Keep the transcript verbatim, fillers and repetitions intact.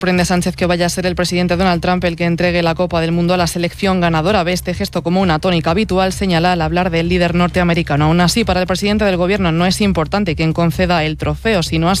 Sorprende Sánchez que vaya a ser el presidente Donald Trump el que entregue la Copa del Mundo a la selección ganadora. Ve este gesto como una tónica habitual, señala al hablar del líder norteamericano. Aún así, para el presidente del gobierno no es importante quien conceda el trofeo, sino